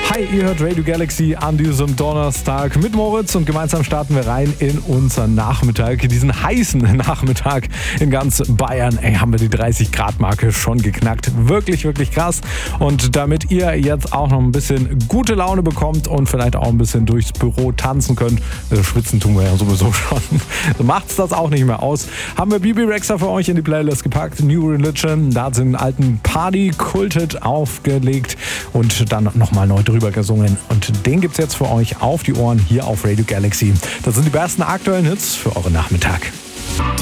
Hi, ihr hört Radio Galaxy an diesem Donnerstag mit Moritz und gemeinsam starten wir rein in unseren Nachmittag, diesen heißen Nachmittag in ganz Bayern. Haben wir die 30-Grad-Marke schon geknackt. Wirklich, wirklich krass. Und damit ihr jetzt auch noch ein bisschen gute Laune bekommt und vielleicht auch ein bisschen durchs Büro tanzen könnt, schwitzen tun wir ja sowieso schon, macht's das auch nicht mehr aus, haben wir Bebe Rexha für euch in die Playlist gepackt. New Religion, da sind einen alten Party-Kultet aufgelegt und dann nochmal neu drüber gesungen. Und den gibt's jetzt für euch auf die Ohren hier auf Radio Galaxy. Das sind die besten aktuellen Hits für euren Nachmittag.